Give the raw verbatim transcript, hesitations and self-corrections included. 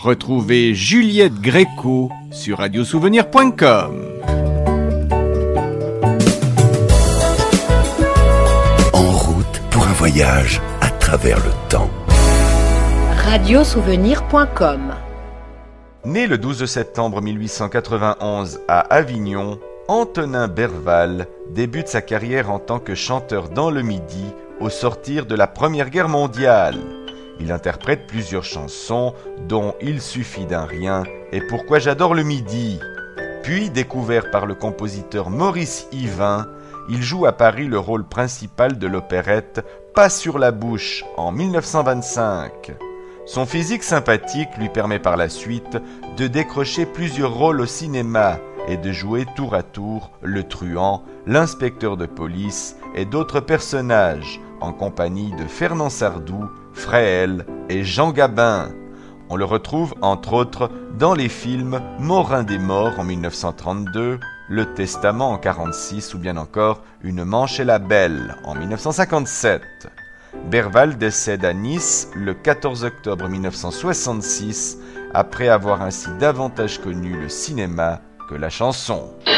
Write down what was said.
Retrouvez Juliette Gréco sur radiosouvenir point com. En route pour un voyage à travers le temps. radiosouvenir point com. Né le douze septembre mille huit cent quatre-vingt-onze à Avignon, Antonin Berval débute sa carrière en tant que chanteur dans le Midi au sortir de la Première Guerre mondiale. Il interprète plusieurs chansons, dont Il suffit d'un rien et Pourquoi j'adore le Midi. Puis, découvert par le compositeur Maurice Yvain, il joue à Paris le rôle principal de l'opérette Pas sur la bouche en mille neuf cent vingt-cinq. Son physique sympathique lui permet par la suite de décrocher plusieurs rôles au cinéma et de jouer tour à tour le truand, l'inspecteur de police et d'autres personnages en compagnie de Fernand Sardou, Fréhel et Jean Gabin. On le retrouve entre autres dans les films Morin des Morts en mille neuf cent trente-deux, Le Testament en mille neuf cent quarante-six ou bien encore Une manche et la belle en mille neuf cent cinquante-sept. Berval décède à Nice le quatorze octobre mille neuf cent soixante-six après avoir ainsi davantage connu le cinéma que la chanson.